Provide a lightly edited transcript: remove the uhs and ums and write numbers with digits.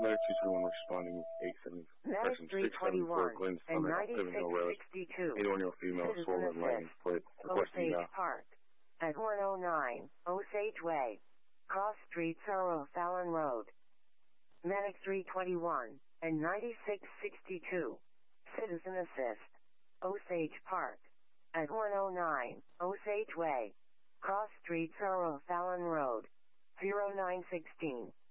Medic 221 responding 87, Medic person 674 321 Glen and Summit, Living Hill Road. 9662. 81-year-old female, Citizen swollen leg, assist. plate, requesting Osage now. Park. At 109 Osage Way. Cross Street, Sorrow, Fallon Road. Medic 321 and 9662. Citizen assist. Osage Park. At 109 Osage Way. Cross Street, Sorrow, Fallon Road. 0916.